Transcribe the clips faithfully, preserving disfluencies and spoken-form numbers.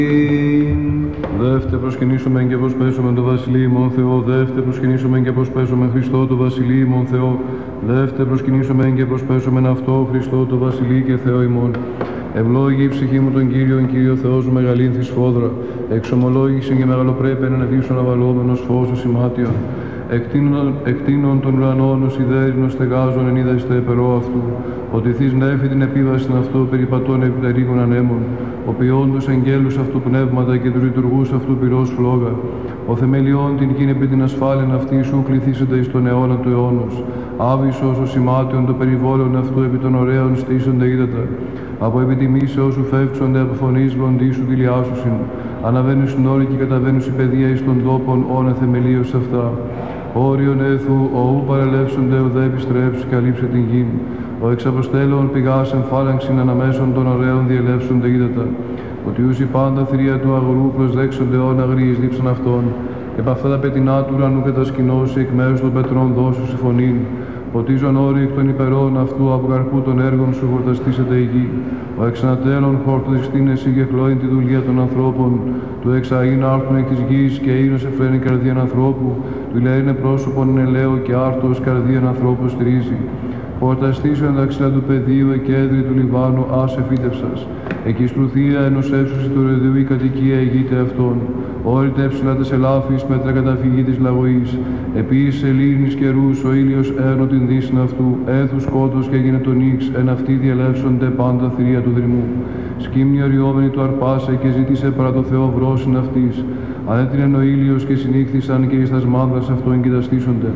Δεύτε προσκυνήσουμε και προσπέσουμε το Βασιλείο ημών Θεό. Δεύτε προσκυνήσουμε και προσπέσουμε Χριστό το Βασιλείο ημών Θεό. Δεύτε προσκυνήσουμε και προσπέσουμε αυτό Χριστό το Βασιλείο και Θεό ημών. Ευλόγη η ψυχή μου τον Κύριον, Κύριο Θεός μου μεγαλύνθη σφόδρα. Εξομολόγηση και μεγαλοπρέπεια εναντίον αβαλόμενος φως σημάτιον. Εκτείνων, εκτείνων των ουρανών ως ιδέρινο στεγάζων εν είδα εις επερό αυτού. Ότι θείς νέφη την επίβαση αυτό περιπατών επί τα ρήγων ανέμων. Ο ποιόντος εγγέλους αυτού πνεύματα και τους λειτουργούς αυτού πυρός φλόγα. Ο θεμελιών την κείνη επί την ασφάλεν αυτή σου κληθήσεται εις τον αιώνα του αιώνος. Άβυσσος ο σημάτιον το περιβόλων αυτού επί των ωραίων στήσονται είδατα. Από επιτιμήσεως σου φεύξονται από φωνής βλοντή σου δηλιάσουσιν. Αναβαίνουν στην όρη και καταβαίνουν η παιδεία εις των τόπων όνε θεμελίως αυτά. Όριον έθου, ο ου παρελεύσονται, ο δε επιστρέψει, καλύψε την γη. Ο εξαποστέλων πηγάς εμφάλαξιν αναμέσων των ωραίων διελεύσονται είδατα. Ότι ούσι πάντα θηρία του αγρού προσδέξονται όν αγρίες δίψαν αυτών. Επ' αυτά τα πετεινά του ουρανού κατασκηνώσει εκ μέρους των πετρών δώσου συμφωνήν. Ποτίζον όροι εκ των υπερών αυτού από καρπού των έργων σου χορταστήσεται η γη. Ο εξανατέλων χορταστήνεσαι και χλώην τη δουλεία των ανθρώπων. Του εξαήν άρθουν εκ της γης και είνος εφραίνει καρδίαν ανθρώπου. Του λαήνε πρόσωπον ελαίο και άρτος καρδίαν ανθρώπου στηρίζει. Χορταστήσου εν δαξιλά του πεδίου εκέδρη του Λιβάνου άσε φύτευσας. Εκεί στρουθία ενός έψωση του ρεδιού η κατοικία ηγείται αυτών. Όρητε έψιλα τες ελάφης μέτρα καταφυγή της λαγωής. Επίσης σελήνης καιρούς ο ήλιος έρνω την δύσιν αυτού. Έθους κότος και έγινε τον ίξ, εν αυτοί διελεύσονται πάντα θηρία του δρυμού. Σκύμνη οριόμενη του αρπάσε και ζήτησε παρά το Θεό βρόσιν αυτής. Ανέτεινεν ο ήλιος και συνήχθησαν και εις τας μάνδρας αυτών κοιταστήσονται.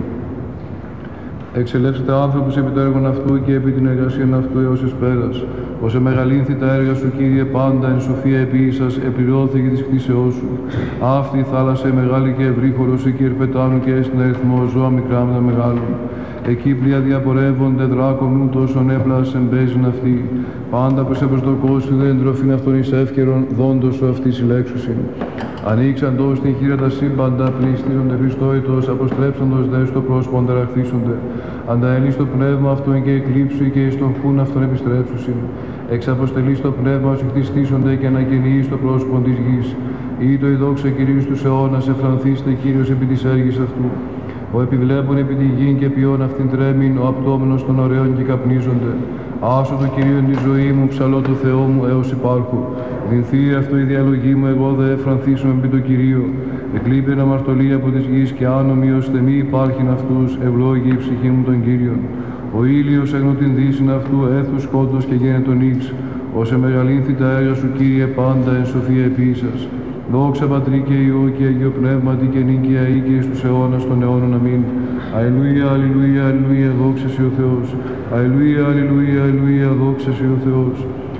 Εξελεύσετε άνθρωπους επί το έργον αυτού και επί την εργασία αυτού έως εις πέρας. Ώσε μεγαλύνθη τα έργα σου, Κύριε, πάντα εν σοφία επίησας, επληρώθηκε της κτήσεώς σου. Αυτή η θάλασσα η μεγάλη και ευρύχωρος, εκεί ερπετάνουν και έστειν αριθμό ζώα μικρά με τα μεγάλων. Εκεί πλοία διαπορεύονται, δράκων νου τόσον έπλας εμπέζουν αυτοί. Πάντα προς εμπροστοκόσου δεν τροφήν αυτόν εις εύκαιρον, δόντος σου αυτή συλλέξουσιν. Ανοίξαντος την χείρα τα σύμπαντα, πληστίζονται Χριστόητος, αποστρέψαντος δε στο πρόσωπο ανταραχθήσονται. Ανταελεί στο πνεύμα αυτόν και εκλείψου και εις τον χούν αυτόν επιστρέψουσιν. Εξαποστελεί στο πνεύμα σου χτιστήσονται και ανακαινεί στο πρόσωπο της γης. Ή το η δόξα Κυρίου στους αιώνας, εφρανθήστε Κύριος επί της έργης αυτού. Ο επιβλέπων επί τη γη και ποιόν αυτήν τρέμειν, ο απτόμενος των ωραίων και καπνίζονται. Άσο το Κυρίον τη ζωή μου, ψαλώ το Θεό μου έως υπάρχου. Δινθεί αυτό η διαλογή μου, εγώ δε εφρανθήσουμε επί το Κυρίο. Εκλείπεν αμαρτωλή από της γης και άνομοι ως θεμοί υπάρχειν αυτούς, ευλόγη η ψυχή μου τον Κύριον. Ο ήλιος έγνω την δύσιν αυτού, έθους σκότος και γένε τον ίξ. Όσε μεγαλύνθη τα έργα σου, Κύριε, πάντα εν σοφία επίησας. Δόξα Πατρί και Υιό και Αγίο Πνεύματι και νίκαια ή και εις τους αιώνας των αιώνων. Αμήν. Αλληλούια, αλληλούια, αλληλούια, δόξα σοι ο Θεός. Αλληλούια, αλληλούια, αλληλούια, δόξα σοι ο Θεός.